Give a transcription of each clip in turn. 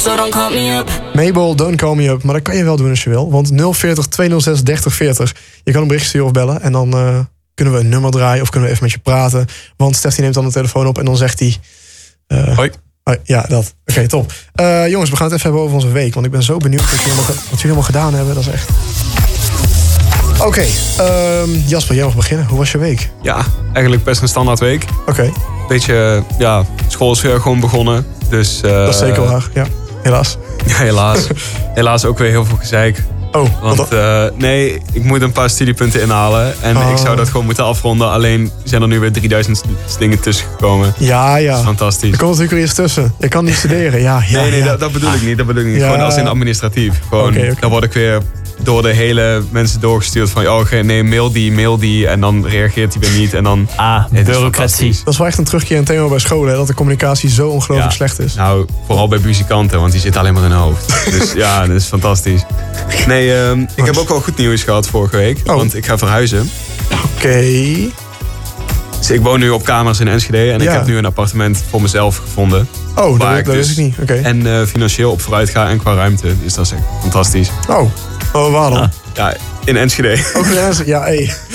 so don't call me up. Mabel, don't call me up. Maar dat kan je wel doen als je wil. Want 040 206 3040. Je kan een bericht sturen of bellen. En dan kunnen we een nummer draaien of kunnen we even met je praten. Want Stef die neemt dan de telefoon op en dan zegt hij... Hoi. Ja, dat. Oké, top. Jongens, we gaan het even hebben over onze week. Want ik ben zo benieuwd wat jullie allemaal gedaan hebben. Dat is echt... Oké, Jasper, jij mag beginnen. Hoe was je week? Ja, eigenlijk best een standaard week. Oké. Beetje, school is weer gewoon begonnen. Dus, dat is zeker waar, ja. Helaas. Ja, helaas. Helaas ook weer heel veel gezeik. Oh, want nee, ik moet een paar studiepunten inhalen. En ik zou dat gewoon moeten afronden. Alleen zijn er nu weer 3000 dingen tussen gekomen. Ja. Dat is fantastisch. Er komt natuurlijk weer iets tussen. Je kan niet studeren. Nee, dat bedoel ik niet. Ja. Gewoon als in administratief. Gewoon, dan word ik weer door de hele mensen doorgestuurd van... mail die. En dan reageert hij weer niet. En dan, bureaucratie. Dat is wel echt een terugkerend thema bij scholen. Hè, dat de communicatie zo ongelooflijk slecht is. Nou, vooral bij muzikanten. Want die zitten alleen maar in hun hoofd. Dus ja, dat is fantastisch. Nee, ik heb ook wel goed nieuws gehad vorige week. Want ik ga verhuizen. Oké. Dus ik woon nu op kamers in Enschede. En ik heb nu een appartement voor mezelf gevonden. Oh, dat wist ik niet. Oké. En financieel op vooruit ga en qua ruimte. Dus dat is echt fantastisch. Oh, waar dan? Ja, in Enschede. Ook in Enschede? Ja,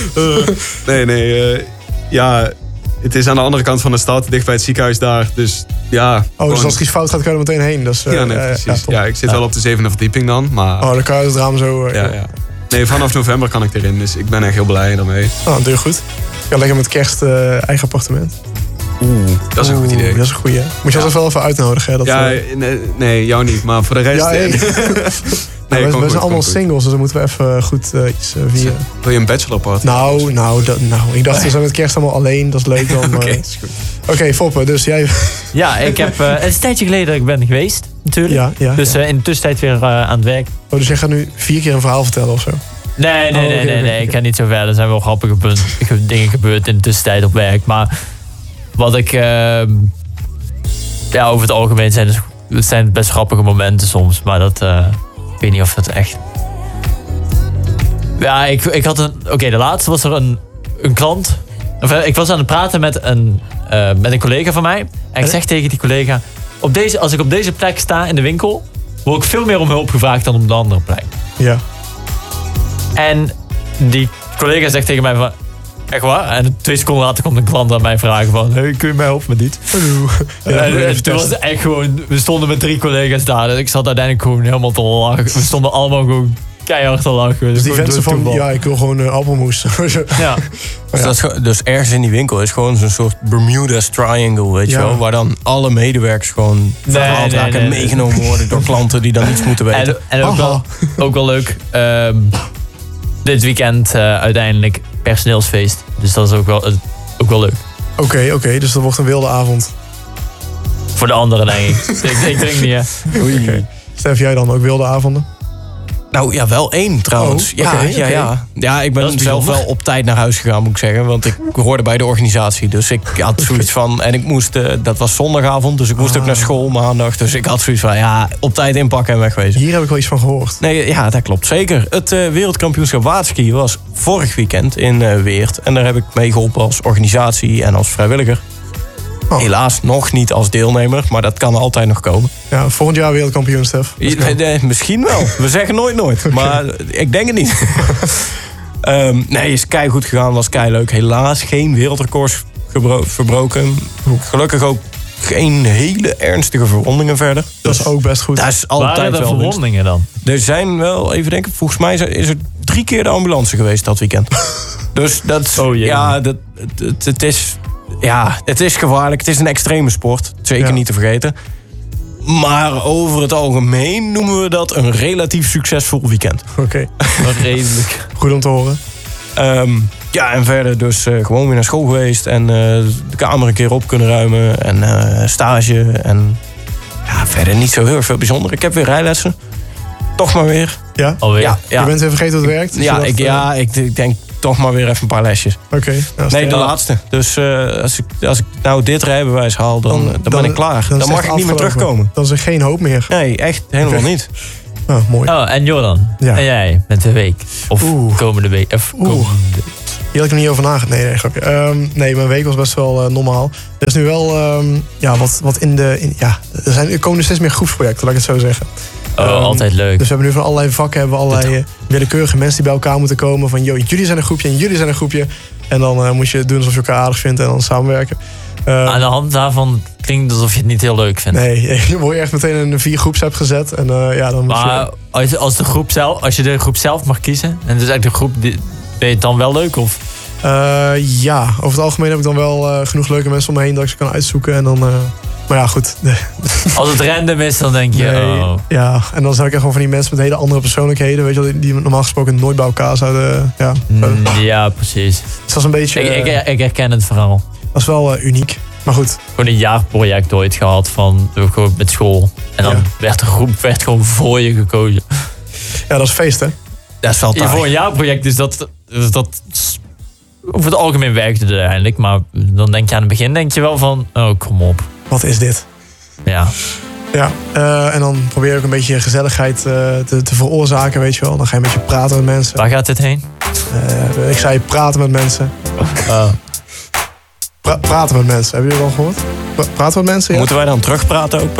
Nee. Het is aan de andere kant van de stad, dicht bij het ziekenhuis daar. Dus ja. Dus als er iets fout gaat, kan je er meteen heen. Dus, precies. Ik zit wel op de 7e verdieping dan. Maar... dan kan je het raam zo... Ja. Nee, vanaf november kan ik erin. Dus ik ben echt heel blij daarmee. Dat doe je goed. Ja, lekker met kerst eigen appartement. Dat is een goed idee. Dat is een goeie. Moet je ons wel even uitnodigen. Hè? Nee, jou niet. Maar voor de rest... we zijn allemaal singles, dus dan moeten we even goed iets vieren. Wil je een bachelorparty? Nou, ik dacht we zijn met kerst allemaal alleen. Dat is leuk dan. Oké, Foppe, dus jij... Ja, ik heb... het is een tijdje geleden dat ik ben geweest, natuurlijk. Dus in de tussentijd weer aan het werk. Dus jij gaat nu 4 keer een verhaal vertellen of zo? Nee. Ik ga niet zo ver. Er zijn wel grappige dingen gebeurd in de tussentijd op werk. Maar wat ik... over het algemeen zijn het best grappige momenten soms. Maar dat... ik weet niet of het echt... Ja, ik had een... Oké, de laatste was er een klant. Ik was aan het praten met een collega van mij. En ik zeg tegen die collega... Als ik op deze plek sta in de winkel... word ik veel meer om hulp gevraagd dan op de andere plek. Ja. En die collega zegt tegen mij van... Echt waar? En 2 seconden later komt een klant aan mij vragen van... Hey, kun je mij helpen met dit? Toen was het echt gewoon... We stonden met 3 collega's daar. En ik zat uiteindelijk gewoon helemaal te lachen. We stonden allemaal gewoon keihard te lachen. Dus die mensen van... ik wil gewoon appelmoes. Ja. Dus ergens in die winkel is gewoon zo'n soort Bermuda's Triangle, weet je wel? Waar dan alle medewerkers gewoon verhaald raken en meegenomen worden door klanten die dan niets moeten weten. En ook wel leuk... dit weekend uiteindelijk personeelsfeest. Dus dat is ook wel leuk. Oké, dus dat wordt een wilde avond. Voor de anderen, denk ik. Ik drink niet, hè. Okay. Stef, jij dan ook wilde avonden? Nou ja, wel 1 trouwens. Ja, ik ben zelf wel op tijd naar huis gegaan, moet ik zeggen. Want ik hoorde bij de organisatie. Dus ik had zoiets van... En ik moest... dat was zondagavond, dus ik moest ook naar school maandag. Dus ik had zoiets van... op tijd inpakken en wegwezen. Hier heb ik wel iets van gehoord. Nee, ja, dat klopt zeker. Het wereldkampioenschap waterskiën was vorig weekend in Weert. En daar heb ik mee geholpen als organisatie en als vrijwilliger. Helaas nog niet als deelnemer, maar dat kan altijd nog komen. Ja, volgend jaar wereldkampioen, Stef. Misschien wel. We zeggen nooit. Maar ik denk het niet. Is keigoed gegaan, was keileuk. Helaas geen wereldrecords verbroken. Gelukkig ook geen hele ernstige verwondingen verder. Dat is ook best goed. Dat is altijd Waren er verwondingen dan? Er zijn wel, even denken, volgens mij is er 3 keer de ambulance geweest dat weekend. Dus dat het is... Ja, het is gevaarlijk. Het is een extreme sport. Zeker niet te vergeten. Maar over het algemeen noemen we dat een relatief succesvol weekend. Oké. Redelijk. Goed om te horen. En verder dus gewoon weer naar school geweest. En de kamer een keer op kunnen ruimen. En stage. En verder niet zo heel erg veel bijzonder. Ik heb weer rijlessen. Toch maar weer. Ja? Alweer? Ja. Je bent even vergeten hoe het werkt? Dus ik denk toch maar weer even een paar lesjes. Oké. Nee, de laatste. Dus als ik nou dit rijbewijs haal, dan ben ik klaar. Dan mag ik niet meer terugkomen. Dan is er geen hoop meer. Nee, echt helemaal niet. Mooi. En Jordan, en jij met de week? Of komende week? Hier had ik nog niet over nagedacht. Nee, grapje. Nee, mijn week was best wel normaal. Er is nu wel wat in de... er komen nu steeds meer groepsprojecten, laat ik het zo zeggen. Altijd leuk. Dus we hebben nu van allerlei vakken allerlei willekeurige mensen die bij elkaar moeten komen. Van, jullie zijn een groepje en jullie zijn een groepje. En dan moet je doen alsof je elkaar aardig vindt en dan samenwerken. Aan de hand daarvan klinkt het alsof je het niet heel leuk vindt. Nee, je wordt echt meteen in een 4 groepsgroep gezet. En dan moet je... als je de groep zelf mag kiezen, en dus eigenlijk de groep, ben je het dan wel leuk? Of? Ja, over het algemeen heb ik dan wel genoeg leuke mensen om me heen dat ik ze kan uitzoeken. En dan, maar ja, goed. Als het random is, dan denk je... Nee, ja, en dan zou ik echt gewoon van die mensen met hele andere persoonlijkheden, weet je wel, die normaal gesproken nooit bij elkaar zouden... Ja, precies. Dus dat is een beetje... Ik herken het verhaal. Dat is wel uniek. Maar goed. Gewoon een jaarproject ooit gehad gewoon met school. En dan werd de groep gewoon voor je gekozen. Ja, dat is feest, hè? Dat is wel taai. Voor een jaarproject, dus dat over het algemeen werkte het uiteindelijk. Maar dan denk je aan het begin wel van, oh, kom op. Wat is dit? Ja. Ja, en dan probeer ik een beetje gezelligheid te veroorzaken, weet je wel. Dan ga je een beetje praten met mensen. Waar gaat dit heen? Ik zei praten met mensen. Praten met mensen, hebben jullie dat al gehoord? Praten met mensen, ja? Moeten wij dan terugpraten ook